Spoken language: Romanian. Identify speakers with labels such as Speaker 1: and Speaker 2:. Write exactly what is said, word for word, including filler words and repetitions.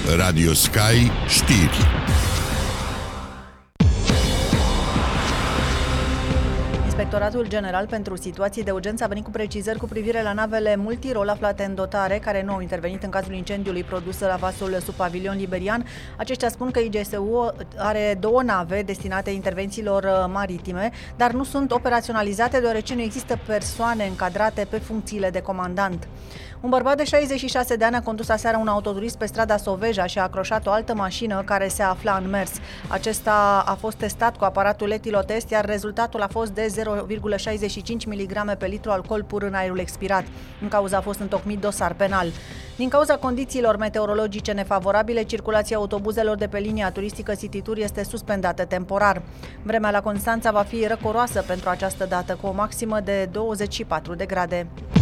Speaker 1: Radio Sky Știri.
Speaker 2: Inspectoratul General pentru Situații de Urgență a venit cu precizări cu privire la navele multirol aflate în dotare, care nu au intervenit în cazul incendiului produs la vasul sub pavilion liberian. Aceștia spun că I G S U are două nave destinate intervențiilor maritime, dar nu sunt operaționalizate deoarece nu există persoane încadrate pe funcțiile de comandant. Un bărbat de șaizeci și șase de ani a condus aseară un autoturist pe strada Soveja și a acroșat o altă mașină care se afla în mers. Acesta a fost testat cu aparatul etilotest, iar rezultatul a fost de zero virgulă șaizeci și cinci miligrame pe litru alcool pur în aerul expirat. În cauza a fost întocmit dosar penal. Din cauza condițiilor meteorologice nefavorabile, circulația autobuzelor de pe linia turistică City Tour este suspendată temporar. Vremea la Constanța va fi răcoroasă pentru această dată, cu o maximă de douăzeci și patru de grade.